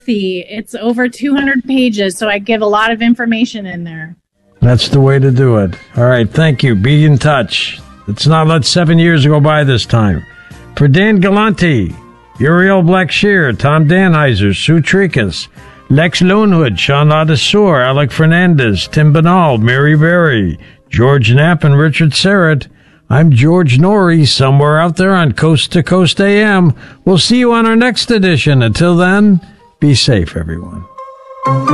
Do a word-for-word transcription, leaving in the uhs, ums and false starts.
It's over two hundred pages, so I give a lot of information in there. That's the way to do it. All right, thank you. Be in touch. Let's not let seven years go by this time. For Dan Galante, Uriel Blackshear, Tom Danheiser, Sue Tricus, Lex Lonewood, Sean Ladesseur, Alec Fernandez, Tim Banal, Mary Berry, George Knapp, and Richard Serrett, I'm George Norrie, somewhere out there on Coast to Coast A M. We'll see you on our next edition. Until then, be safe, everyone.